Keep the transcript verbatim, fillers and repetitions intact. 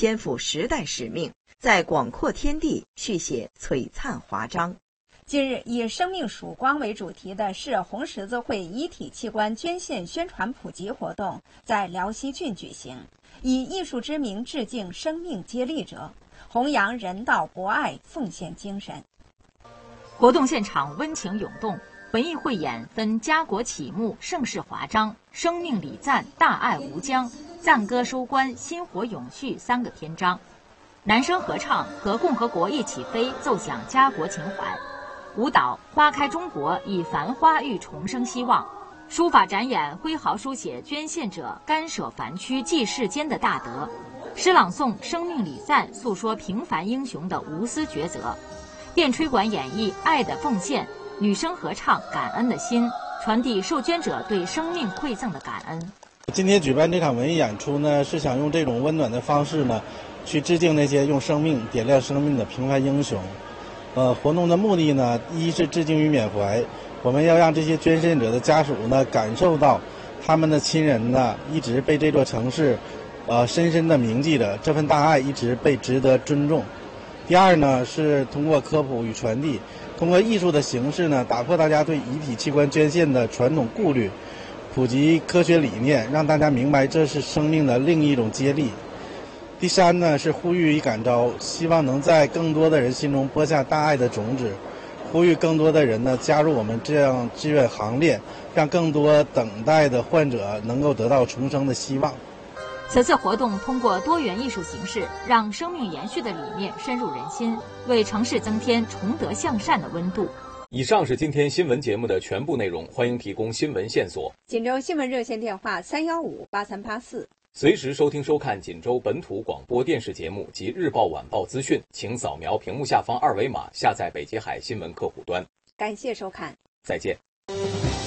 肩负时代使命，在广阔天地续写璀璨华章。 近日，以生命曙光为主题的市红十字会遗体器官捐献宣传普及活动在辽西郡举行，以艺术之名致敬生命接力者，弘扬人道博爱奉献精神。 活动现场温情涌动，文艺汇演分家国启幕、盛世华章、生命礼赞、大爱无疆、赞歌收官、薪火永续三个篇章。男声合唱和共和国一起飞奏响家国情怀，舞蹈花开中国以繁花喻重生希望，书法展演挥毫书写捐献者甘舍凡躯济世间的大德，诗朗诵生命礼赞诉说平凡英雄的无私抉择，电吹管演绎爱的奉献，女声合唱感恩的心，传递受捐者对生命馈赠的感恩。 今天举办这场文艺演出呢，是想用这种温暖的方式呢，去致敬那些用生命点亮生命的平凡英雄。呃，活动的目的呢，一是致敬与缅怀，我们要让这些捐献者的家属呢，感受到他们的亲人呢，一直被这座城市，呃，深深的铭记着，这份大爱一直被值得尊重。第二呢，是通过科普与传递，通过艺术的形式呢，打破大家对遗体器官捐献的传统顾虑，普及科学理念，让大家明白这是生命的另一种接力。第三呢，是呼吁与感召，希望能在更多的人心中播下大爱的种子，呼吁更多的人呢加入我们这样志愿行列，让更多等待的患者能够得到重生的希望。 此次活动通过多元艺术形式，让生命延续的理念深入人心，为城市增添崇德向善的温度。 以上是今天新闻节目的全部内容，欢迎提供新闻线索。 锦州新闻热线电话三幺五八三八四。 随时收听收看锦州本土广播电视节目及日报晚报资讯，请扫描屏幕下方二维码下载北极海新闻客户端。 感谢收看， 再见。